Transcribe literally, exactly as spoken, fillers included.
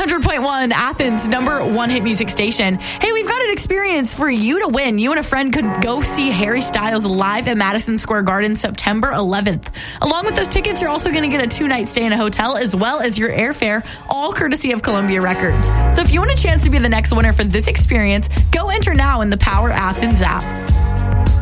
hundred point one, Athens, number one hit music station. Hey, we've got an experience for you to win. You and a friend could go see Harry Styles live at Madison Square Garden September eleventh. Along with those tickets, you're also going to get a two-night stay in a hotel as well as your airfare, all courtesy of Columbia Records. So if you want a chance to be the next winner for this experience, go enter now in the Power Athens app.